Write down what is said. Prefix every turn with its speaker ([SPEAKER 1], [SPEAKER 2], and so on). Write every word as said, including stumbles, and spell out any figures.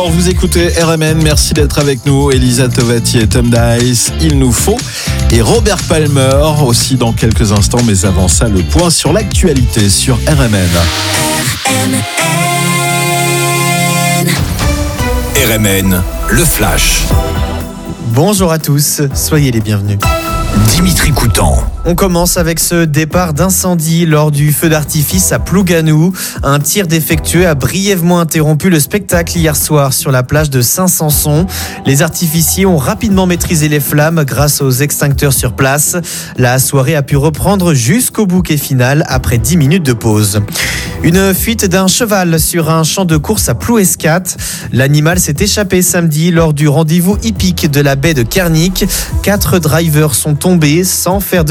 [SPEAKER 1] Vous écoutez R M N, merci d'être avec nous. Elisa Tovati et Tom Dice, il nous faut. Et Robert Palmer aussi dans quelques instants, mais avant ça, le point sur l'actualité sur R M N.
[SPEAKER 2] R M N.
[SPEAKER 3] R M N, le flash.
[SPEAKER 4] Bonjour à tous, soyez les bienvenus.
[SPEAKER 3] Dimitri Coutan.
[SPEAKER 4] On commence avec ce départ d'incendie lors du feu d'artifice à Plouganou. Un tir défectueux a brièvement interrompu le spectacle hier soir sur la plage de Saint-Sanson. Les artificiers ont rapidement maîtrisé les flammes grâce aux extincteurs sur place. La soirée a pu reprendre jusqu'au bouquet final après dix minutes de pause. Une fuite d'un cheval sur un champ de course à Plouescat. L'animal s'est échappé samedi lors du rendez-vous hippique de la baie de Kernic. Quatre drivers sont tombés sans faire de